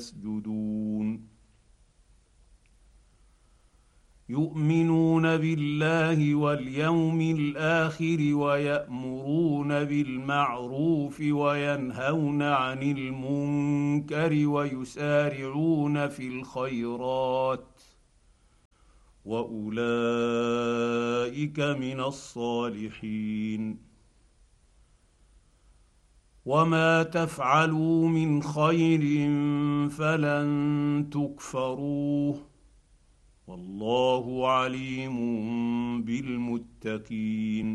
يسجدون يؤمنون بالله واليوم الاخر ويأمرون بالمعروف وينهون عن المنكر ويسارعون في الخيرات واولئك من الصالحين وما تفعلوا من خير فلن تكفروه والله عليم بالمتقين